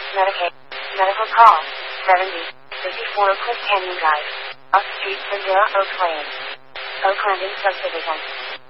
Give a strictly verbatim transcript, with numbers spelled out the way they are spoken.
Medicaid. Medical call. seventy fifty-four Cliff Canyon Drive. Off Street, Cindera, Oak Lane. Oak Landing Subdivision.